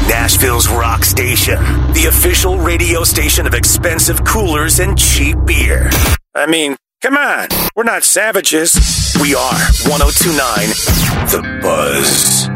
Nashville's rock station. The official radio station of expensive coolers and cheap beer. I mean, come on. We're not savages. We are 102.9 The Buzz.